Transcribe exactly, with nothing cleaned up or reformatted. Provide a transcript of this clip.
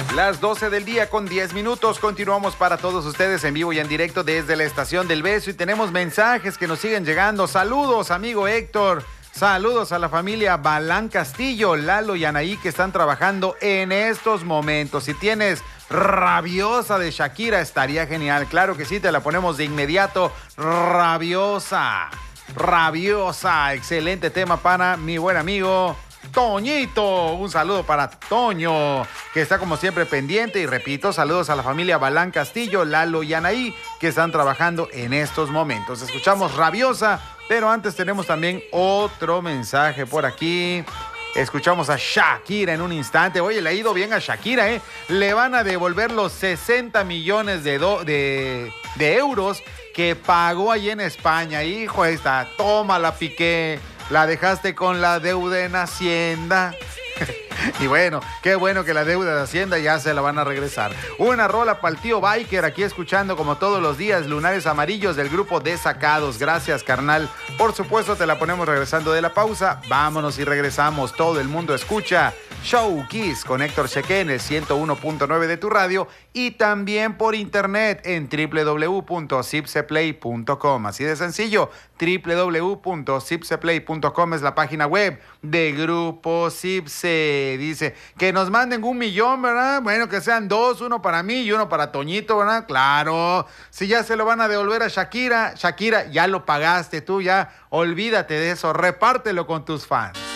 Las doce del día con diez minutos. Continuamos para todos ustedes en vivo y en directo desde la Estación del Beso y tenemos mensajes que nos siguen llegando. Saludos, amigo Héctor. Saludos a la familia Balán Castillo, Lalo y Anaí que están trabajando en estos momentos. Si tienes Rabiosa de Shakira, estaría genial. Claro que sí, te la ponemos de inmediato. Rabiosa, Rabiosa. Excelente tema para mi buen amigo Toñito. Un saludo para Toño, que está como siempre pendiente. Y repito, saludos a la familia Balán Castillo, Lalo y Anaí, que están trabajando en estos momentos. Escuchamos Rabiosa, pero antes tenemos también otro mensaje por aquí. Escuchamos a Shakira en un instante. Oye, le ha ido bien a Shakira, ¿eh? Le van a devolver los sesenta millones de, do, de, de euros que pagó allí en España. Hijo, esta, tómala, Piqué. La dejaste con la deuda en Hacienda. Y bueno, qué bueno que la deuda de Hacienda ya se la van a regresar. Una rola para el tío Biker, aquí escuchando como todos los días Lunares Amarillos del grupo Desacados. Gracias, carnal. Por supuesto, te la ponemos regresando de la pausa. Vámonos y regresamos. Todo el mundo escucha Show Kiss con Héctor Cheque en el ciento uno punto nueve de tu radio y también por internet en doble u doble u doble u punto zipseplay punto com. Así de sencillo, doble u doble u doble u punto zipseplay punto com es la página web de Grupo Zipse. Dice que nos manden un millón, ¿verdad? Bueno, que sean dos, uno para mí y uno para Toñito, ¿verdad? Claro, si ya se lo van a devolver a Shakira, Shakira, ya lo pagaste tú, ya olvídate de eso, repártelo con tus fans.